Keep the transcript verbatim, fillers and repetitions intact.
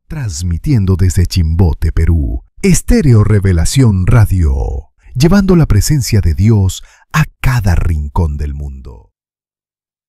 Transmitiendo desde Chimbote, Perú, Estéreo Revelación Radio, llevando la presencia de Dios a cada rincón del mundo.